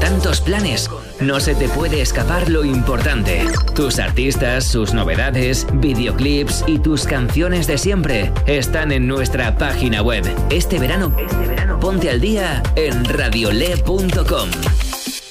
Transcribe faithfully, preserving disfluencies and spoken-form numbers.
tantos planes, no se te puede escapar lo importante. Tus artistas, sus novedades, videoclips y tus canciones de siempre están en nuestra página web. Este verano, este verano ponte al día en radiole punto com.